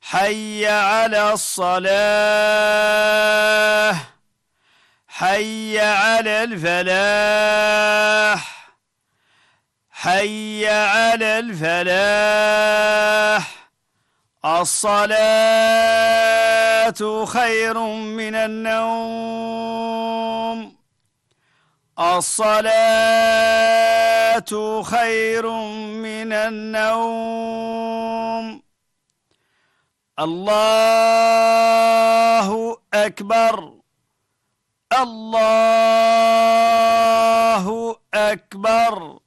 حي على الصلاة. حي على الفلاح. حي على الفلاح. الصلاة خير من النوم. الصلاة خير من النوم. الله أكبر. الله أكبر.